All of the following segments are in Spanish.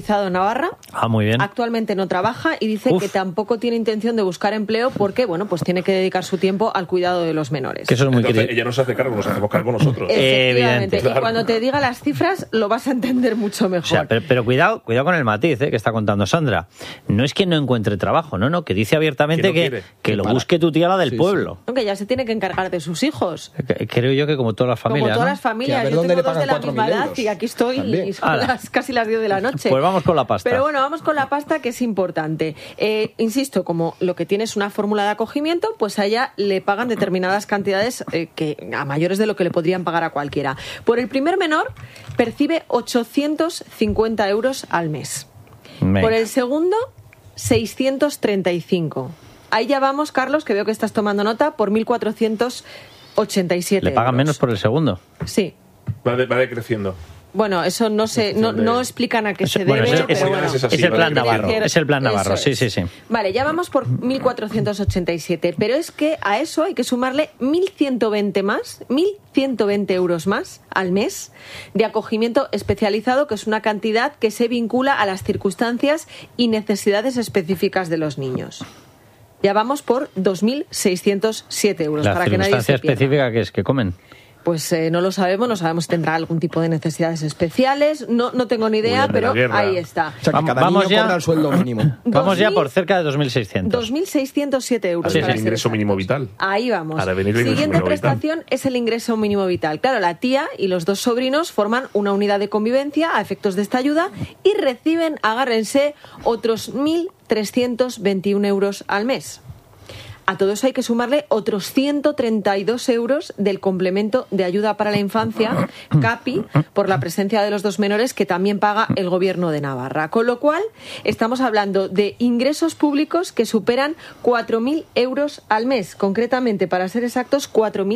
Navarra. Muy bien. Actualmente no trabaja y dice que tampoco tiene intención de buscar empleo porque, bueno, pues tiene que dedicar su tiempo al cuidado de los menores. Que eso es muy Entonces, ella no se hace cargo, nos hacemos cargo nosotros. Efectivamente. Evidente. Y cuando te diga las cifras lo vas a entender mucho mejor. O sea, pero cuidado con el matiz que está contando Sandra. No es que no encuentre trabajo, no, que dice abiertamente que lo busque tu tía, la del pueblo. Aunque ya se tiene que encargar de sus hijos. Creo yo que como todas las familias. Como todas las familias. Yo tengo dos de la misma edad y aquí estoy y son casi las 10 de la noche. Pues vamos con la pasta. Pero bueno, vamos con la pasta, que es importante. Insisto, como lo que tiene es una fórmula de acogimiento, pues a ella le pagan determinadas cantidades que a mayores de lo que le podrían pagar a cualquiera. Por el primer menor percibe 850 euros al mes. Por el segundo, 635. Ahí ya vamos, Carlos, que veo que estás tomando nota, por 1.487 ¿Le pagan euros. menos por el segundo? Sí. Va decreciendo. Bueno, eso no explican a qué se debe. Es el plan Navarro. Es el plan Navarro, sí. Vale, ya vamos por 1.487, pero es que a eso hay que sumarle 1.120 euros más al mes de acogimiento especializado, que es una cantidad que se vincula a las circunstancias y necesidades específicas de los niños. Ya vamos por 2.607 euros. ¿La para que nadie se circunstancia pierda. específica qué es? ¿Que comen? Pues no lo sabemos, no sabemos si tendrá algún tipo de necesidades especiales, no tengo ni idea, pero ahí está. O sea, que cada niño cobra el sueldo mínimo. Vamos ya por cerca de 2.600. 2.607 euros. Es el ingreso mínimo vital. Ahí vamos. Siguiente prestación es el ingreso mínimo vital. Claro, la tía y los dos sobrinos forman una unidad de convivencia a efectos de esta ayuda y reciben, agárrense, otros 1.321 euros al mes. A todo eso hay que sumarle otros 132 euros del complemento de ayuda para la infancia, CAPI, por la presencia de los dos menores, que también paga el Gobierno de Navarra. Con lo cual, estamos hablando de ingresos públicos que superan 4.000 euros al mes. Concretamente, para ser exactos,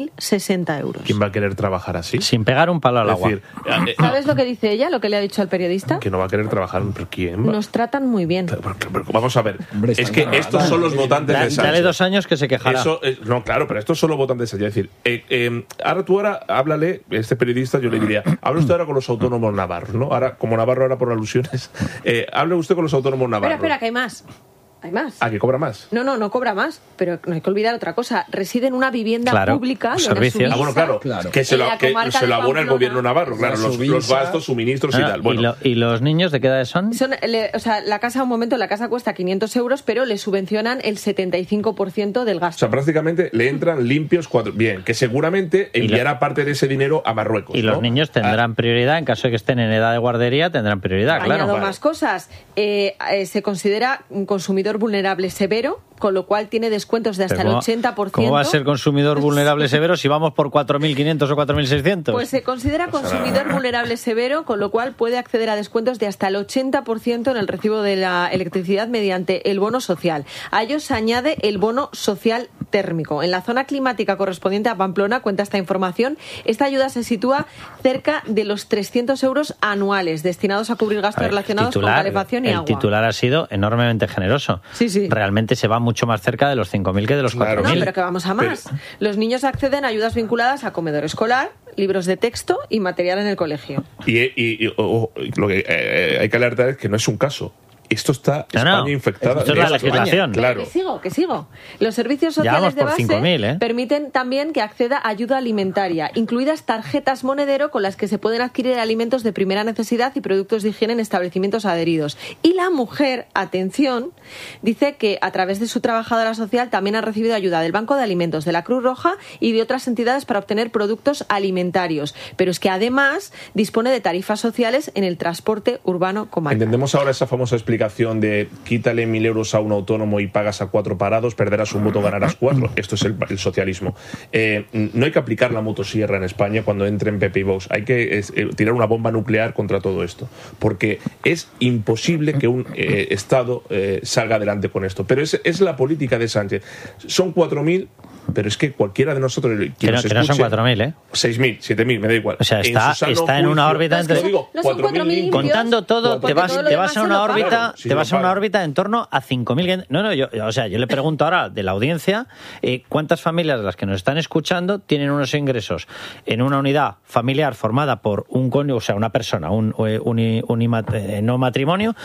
4.060 euros. ¿Quién va a querer trabajar así? Sin pegar un palo al agua. ¿Sabes lo que dice ella, lo que le ha dicho al periodista? Que no va a querer trabajar. ¿Pero quién va? Nos tratan muy bien. Pero vamos a ver. Es que estos son los votantes de Sánchez. Dale 2 años que se quejará. No, claro, pero estos son los votantes de Sánchez. Es decir, ahora háblale, este periodista, yo le diría, hable usted ahora con los autónomos navarros, ¿no? Ahora, como Navarro ahora por alusiones, hable usted con los autónomos navarros. Espera, que hay más. Hay más. ¿A que cobra más? No cobra más, pero no hay que olvidar otra cosa. Reside en una vivienda pública. Servicio. Claro. Que se lo abona el Gobierno navarro, claro, los gastos, suministros y tal. Bueno. ¿Y los niños de qué edad son? La casa cuesta 500 euros, pero le subvencionan el 75% del gasto. O sea, prácticamente le entran limpios 4. Bien, que seguramente enviará parte de ese dinero a Marruecos. Y los niños tendrán prioridad, en caso de que estén en edad de guardería, tendrán prioridad, claro. Añado más cosas. Se considera un consumidor vulnerable severo, con lo cual tiene descuentos de hasta el 80%. ¿Cómo va a ser consumidor vulnerable severo si vamos por 4.500 o 4.600? Pues se considera consumidor vulnerable severo, con lo cual puede acceder a descuentos de hasta el 80% en el recibo de la electricidad mediante el bono social. A ello se añade el bono social térmico. En la zona climática correspondiente a Pamplona, cuenta esta información, esta ayuda se sitúa cerca de los 300 euros anuales destinados a cubrir gastos relacionados con calefacción y agua. El titular ha sido enormemente generoso. Sí. Realmente se va mucho más cerca de los 5.000 que de los 4.000. No, pero que vamos a más. Los niños acceden a ayudas vinculadas a comedor escolar, libros de texto y material en el colegio. Y lo que hay que alertar es que no es un caso. Esto está España infectada. Esto es la legislación. Claro. Que sigo. Los servicios sociales de base 5.000, permiten también que acceda a ayuda alimentaria, incluidas tarjetas monedero con las que se pueden adquirir alimentos de primera necesidad y productos de higiene en establecimientos adheridos. Y la mujer, atención, dice que a través de su trabajadora social también ha recibido ayuda del Banco de Alimentos, de la Cruz Roja y de otras entidades para obtener productos alimentarios. Pero es que además dispone de tarifas sociales en el transporte urbano comarcal. Entendemos ahora esa famosa explicación de quítale 1.000 euros a un autónomo y pagas a 4 parados, perderás un voto, ganarás 4. Esto es el socialismo. No hay que aplicar la motosierra en España cuando entren PP y Vox. Hay que tirar una bomba nuclear contra todo esto, porque es imposible que un Estado salga adelante con esto. Pero es la política de Sánchez. Son 4.000 pero es que cualquiera de nosotros que no son 4.000, 6.000, 7.000, me da igual. O sea, está en una órbita entre... No son 4.000 contando todo, te vas a una órbita, Claro, te vas a una órbita en torno a 5.000. No, yo le pregunto ahora de la audiencia, ¿cuántas familias de las que nos están escuchando tienen unos ingresos en una unidad familiar formada por un cónyuge, o sea, una persona, no matrimonio,